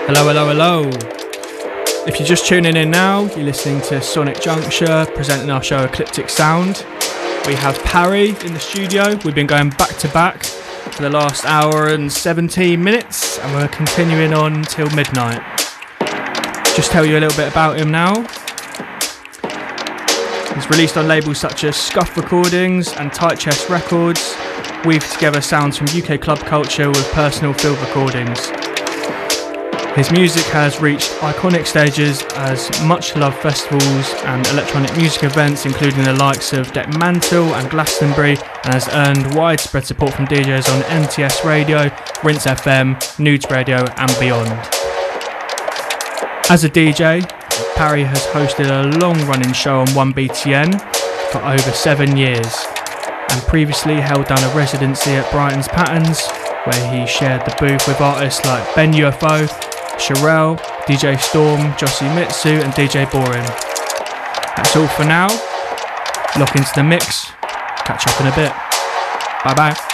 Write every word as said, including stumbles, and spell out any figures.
Hello, hello, hello. If you're just tuning in now, you're listening to Sonic Juncture presenting our show Ecliptic Sound. We have Parry in the studio. We've been going back to back for the last hour and seventeen minutes, and we're continuing on till midnight. Just tell you a little bit about him now. He's released on labels such as Scuff Recordings and Tight Chest Records, weaved together sounds from U K club culture with personal field recordings. His music has reached iconic stages as much-loved festivals and electronic music events, including the likes of Deck Mantle and Glastonbury, and has earned widespread support from D Js on N T S Radio, Rinse F M, Nudes Radio and beyond. As a D J, Parry has hosted a long-running show on one B T N for over seven years, and previously held down a residency at Brighton's Patterns, where he shared the booth with artists like Ben U F O, Sherelle, D J Storm, Josie Mitsu and D J Boring. That's all for now. Lock into the mix. Catch up in a bit. Bye bye.